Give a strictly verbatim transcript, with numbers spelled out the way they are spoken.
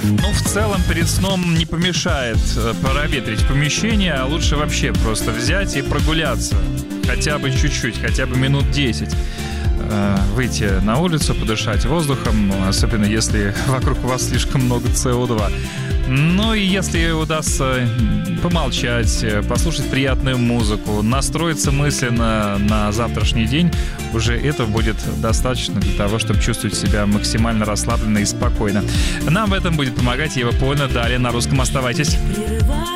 Ну, в целом, перед сном не помешает проветрить помещение, а лучше вообще просто взять и прогуляться. Хотя бы чуть-чуть, хотя бы минут десять. Выйти на улицу, подышать воздухом, особенно если вокруг вас слишком много си о два. Ну и если удастся помолчать, послушать приятную музыку, настроиться мысленно на завтрашний день, уже этого будет достаточно для того, чтобы чувствовать себя максимально расслабленно и спокойно. Нам в этом будет помогать Ева Польна. Далее на русском оставайтесь.